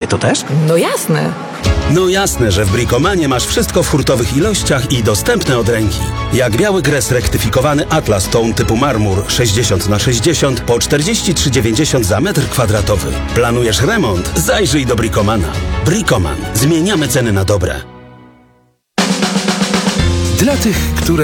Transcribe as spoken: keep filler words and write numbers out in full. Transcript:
to też? No jasne. No jasne, że w Bricomanie masz wszystko w hurtowych ilościach i dostępne od ręki. Jak biały gres rektyfikowany Atlas Tone typu marmur sześćdziesiąt na sześćdziesiąt po czterdzieści trzy dziewięćdziesiąt za metr kwadratowy. Planujesz remont? Zajrzyj do Bricomana. Bricoman. Zmieniamy ceny na dobre. Dla tych, które